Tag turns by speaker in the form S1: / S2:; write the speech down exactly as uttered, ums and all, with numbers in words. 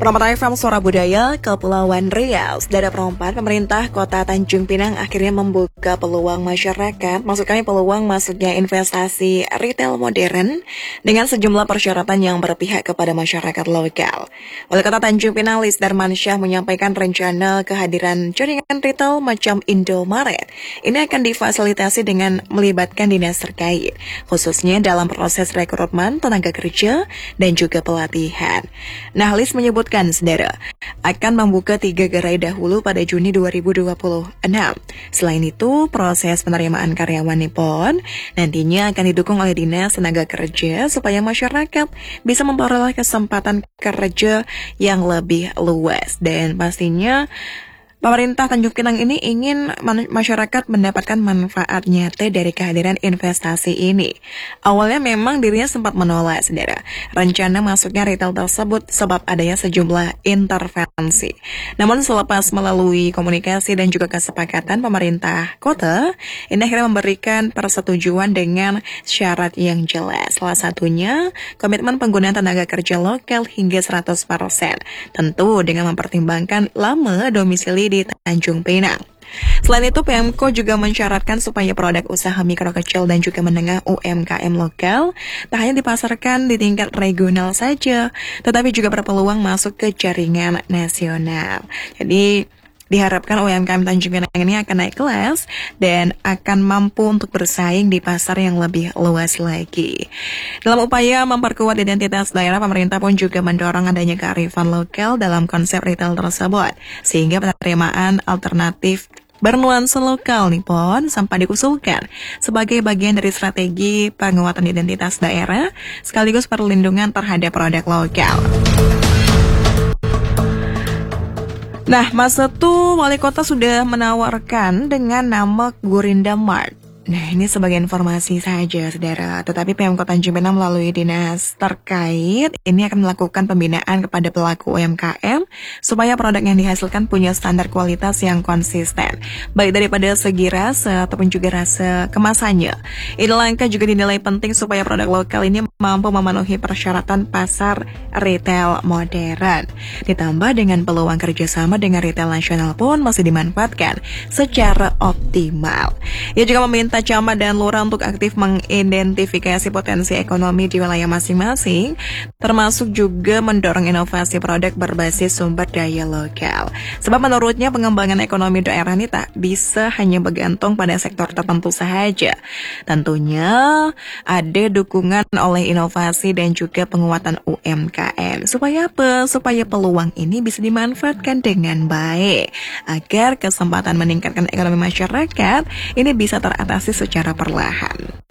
S1: Permata F M Suara Budaya, Kepulauan Riau. Saudara perempat, pemerintah Kota Tanjung Pinang akhirnya membuka peluang masyarakat, maksud kami peluang masuknya investasi retail modern dengan sejumlah persyaratan yang berpihak kepada masyarakat lokal. Wali Kota Tanjung Pinang, Lis Darmansyah, menyampaikan rencana kehadiran jaringan retail macam Indomaret. Ini akan difasilitasi dengan melibatkan dinas terkait, khususnya dalam proses rekrutmen tenaga kerja dan juga pelatihan. Nah, Lis menyebutkan Saudara, akan membuka tiga gerai dahulu pada Juni dua ribu dua puluh enam. Selain itu, proses penerimaan karyawan Nippon nantinya akan didukung oleh Dinas Tenaga Kerja supaya masyarakat bisa memperoleh kesempatan kerja yang lebih luas. Dan pastinya pemerintah Tanjung Pinang ini ingin masyarakat mendapatkan manfaat nyata dari kehadiran investasi ini. Awalnya memang dirinya sempat menolak, saudara, rencana masuknya retail tersebut sebab adanya sejumlah intervensi. Namun selepas melalui komunikasi dan juga kesepakatan pemerintah kota, ini akhirnya memberikan persetujuan dengan syarat yang jelas. Salah satunya, komitmen penggunaan tenaga kerja lokal hingga seratus persen. Tentu dengan mempertimbangkan lama domisili di Tanjung Pinang. Selain itu, Pemko juga mensyaratkan supaya produk usaha mikro kecil dan juga menengah U M K M lokal tak hanya dipasarkan di tingkat regional saja, tetapi juga berpeluang masuk ke jaringan nasional. Jadi diharapkan U M K M Tanjung Pinang ini akan naik kelas dan akan mampu untuk bersaing di pasar yang lebih luas lagi. Dalam upaya memperkuat identitas daerah, pemerintah pun juga mendorong adanya kearifan lokal dalam konsep retail tersebut, sehingga penerimaan alternatif bernuansa lokal Nippon sampai diusulkan sebagai bagian dari strategi penguatan identitas daerah sekaligus perlindungan terhadap produk lokal. Nah, masa itu wali kota sudah menawarkan dengan nama Gurinda Mart. Nah, ini sebagai informasi saja, saudara. Tetapi Pemkot Tanjung Pinang melalui dinas terkait ini akan melakukan pembinaan kepada pelaku U M K M supaya produk yang dihasilkan punya standar kualitas yang konsisten, baik daripada segi rasa ataupun juga rasa kemasannya. Ini langkah juga dinilai penting supaya produk lokal ini mampu memenuhi persyaratan pasar retail modern. Ditambah dengan peluang kerjasama dengan retail nasional pun masih dimanfaatkan secara optimal. Ia juga meminta camat dan lurah untuk aktif mengidentifikasi potensi ekonomi di wilayah masing-masing, termasuk juga mendorong inovasi produk berbasis sumber daya lokal. Sebab menurutnya pengembangan ekonomi daerah ini tak bisa hanya bergantung pada sektor tertentu saja. Tentunya ada dukungan oleh inovasi dan juga penguatan U M K M. Supaya apa? Supaya peluang ini bisa dimanfaatkan dengan baik, agar kesempatan meningkatkan ekonomi masyarakat ini bisa teratasi secara perlahan.